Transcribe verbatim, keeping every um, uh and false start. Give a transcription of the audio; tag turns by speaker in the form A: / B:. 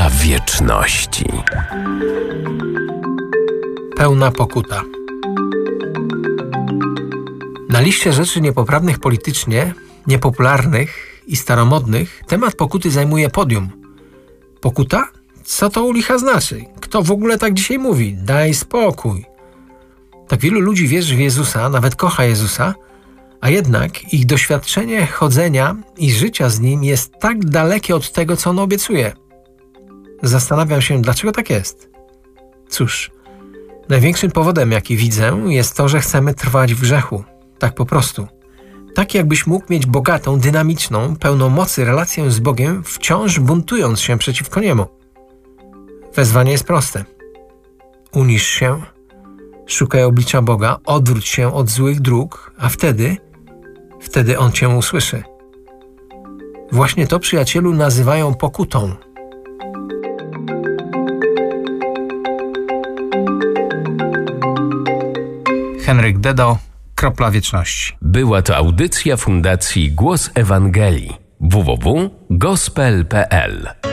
A: Dla wieczności.
B: Pełna pokuta. Na liście rzeczy niepoprawnych politycznie, niepopularnych i staromodnych temat pokuty zajmuje podium. Pokuta? Co to u licha znaczy? Kto w ogóle tak dzisiaj mówi? Daj spokój. Tak wielu ludzi wierzy w Jezusa, nawet kocha Jezusa, a jednak ich doświadczenie chodzenia i życia z Nim jest tak dalekie od tego, co On obiecuje. Zastanawiam się, dlaczego tak jest. Cóż, największym powodem, jaki widzę, jest to, że chcemy trwać w grzechu. Tak po prostu. Tak jakbyś mógł mieć bogatą, dynamiczną, pełną mocy relację z Bogiem, wciąż buntując się przeciwko Niemu. Wezwanie jest proste. Uniż się, szukaj oblicza Boga, odwróć się od złych dróg, a wtedy, wtedy On Cię usłyszy. Właśnie to, przyjacielu, nazywają pokutą.
C: Henryk Dedo, Kropla Wieczności.
A: Była to audycja Fundacji Głos Ewangelii. w w w kropka gospel kropka p l